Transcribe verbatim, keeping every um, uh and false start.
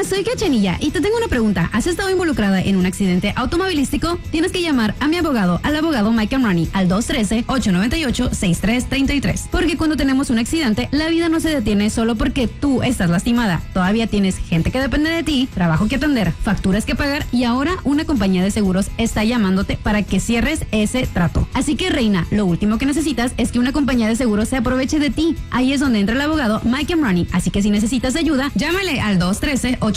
soy Cachanilla y te tengo una pregunta. ¿Has estado involucrada en un accidente automovilístico? Tienes que llamar a mi abogado, al abogado Mike Amrani, al dos uno tres, ocho nueve ocho, seis tres tres tres. Porque cuando tenemos un accidente, la vida no se detiene solo porque tú estás lastimada. Todavía tienes gente que depende de ti, trabajo que atender, facturas que pagar y ahora una compañía de seguros está llamándote para que cierres ese trato. Así que, reina, lo último que necesitas es que una compañía de seguros se aproveche de ti. Ahí es donde entra el abogado Mike Amrani. Así que si necesitas ayuda, llámale al dos uno tres, ocho